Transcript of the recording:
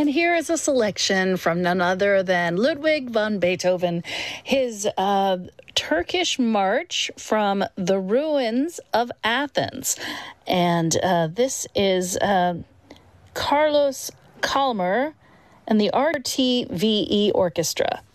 And here is a selection from none other than Ludwig van Beethoven, his Turkish March from the Ruins of Athens. And this is Carlos Kalmer and the RTVE Orchestra.